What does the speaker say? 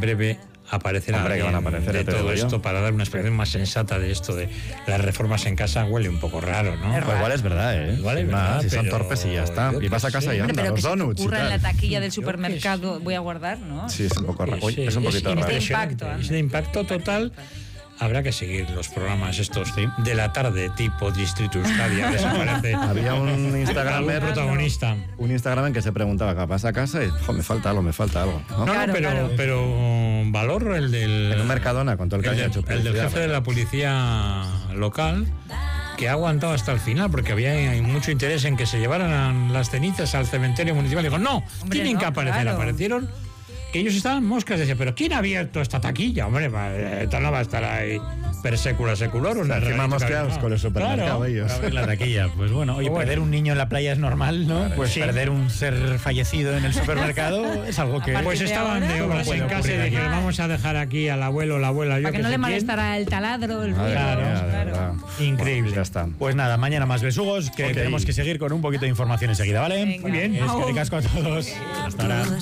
breve aparecerá. Hombre, que van a aparecer, de te todo digo yo. esto para dar una explicación más sensata de esto de las reformas en casa. Huele un poco raro, ¿no? Pues igual es verdad, ¿eh? Igual es Sin verdad, más, si son pero torpes y ya está. yo Y vas a qué casa sé. y Hombre, anda, pero que los se te donuts y ocurra en la tal. taquilla del Yo qué supermercado, voy a guardar, ¿no? Sí, es un poco raro. Sí, Es un poquito es de raro. impacto, Es de impacto total. Habrá que seguir los programas estos de la tarde, tipo Distrito Euskadi. A ver si aparece Había un algún Instagramer, protagonista. un Instagramer que se preguntaba, vas a casa y me falta algo, ¿no? No, Claro, pero, claro. pero valor el del... En un Mercadona, con todo el que haya hecho el del publicidad. jefe de la policía local, que ha aguantado hasta el final, porque había mucho interés en que se llevaran las cenizas al cementerio municipal. Digo, no, Hombre, tienen no, que aparecer. claro. Aparecieron que ellos estaban moscas. Decía, pero ¿quién ha abierto esta taquilla? Hombre, esta no va a estar ahí per secula seculorum. Encima mosqueados con el supermercado Claro. ellos. Abrir la taquilla. Pues bueno, oye, Bueno. perder un niño en la playa es normal, ¿no? Pues sí. perder un ser fallecido en el supermercado es algo que... Aparte Pues de estaban ahora, de obras puede en casa y ocurrir aquí. dijeron, vamos a dejar aquí al abuelo, la abuela, yo Para que no sé le quién. molestara el taladro, el ruido. Madre mía, de claro. verdad. Increíble. Bueno, ya está. Pues nada, mañana más besugos, que Ok. tenemos que seguir con un poquito de información enseguida, ¿vale? Venga. Muy bien. Es que ricasco a todos. Hasta ahora.